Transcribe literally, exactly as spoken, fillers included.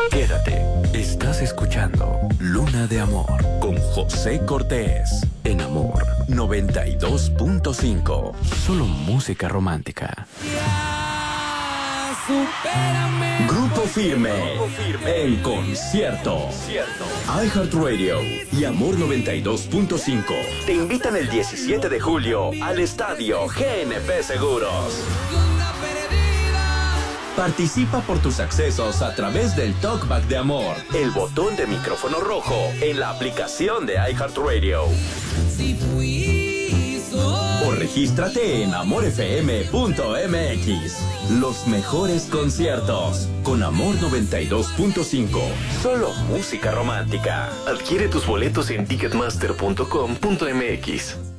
Quédate, estás escuchando Luna de Amor con José Cortés en Amor noventa y dos punto cinco. Solo música romántica. Supérame. Grupo Firme, Grupo Firme en concierto. iHeartRadio y Amor noventa y dos punto cinco te invitan el diecisiete de julio al estadio G N P Seguros. Participa por tus accesos a través del Talkback de Amor, el botón de micrófono rojo en la aplicación de iHeartRadio. Si fui, soy. O regístrate en amor f m punto m x. Los mejores conciertos con Amor noventa y dos punto cinco. Solo música romántica. Adquiere tus boletos en ticketmaster punto com punto m x.